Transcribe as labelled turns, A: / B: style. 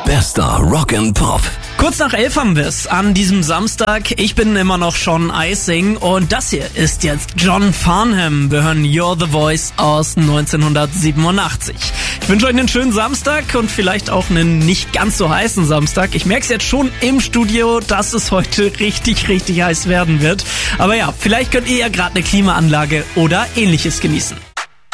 A: Bester Rock and Pop.
B: Kurz nach 11 haben wir es an diesem Samstag. Ich bin immer noch Sean Icing und das hier ist jetzt John Farnham. Wir hören You're the Voice aus 1987. Ich wünsche euch einen schönen Samstag und vielleicht auch einen nicht ganz so heißen Samstag. Ich merke es jetzt schon im Studio, dass es heute richtig, richtig heiß werden wird. Aber ja, vielleicht könnt ihr ja gerade eine Klimaanlage oder ähnliches genießen.